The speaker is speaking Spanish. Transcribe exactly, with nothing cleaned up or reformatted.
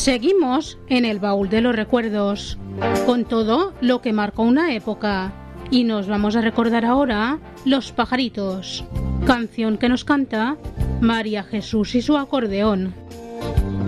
Seguimos en el baúl de los recuerdos, con todo lo que marcó una época. Y nos vamos a recordar ahora Los pajaritos, canción que nos canta María Jesús y su acordeón.